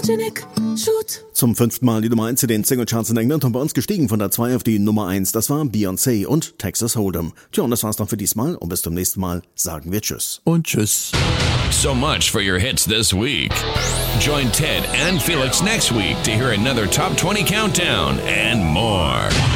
Photogenic, shoot. Zum 5. Mal die Nummer 1 in den Singlecharts in England und bei uns gestiegen von der 2 auf die Nummer 1. Das war Beyoncé und Texas Hold'em. Tja, und das war's dann für diesmal und bis zum nächsten Mal sagen wir Tschüss. Und Tschüss. So much for your hits this week. Join Ted and Felix next week to hear another Top 20 countdown and more.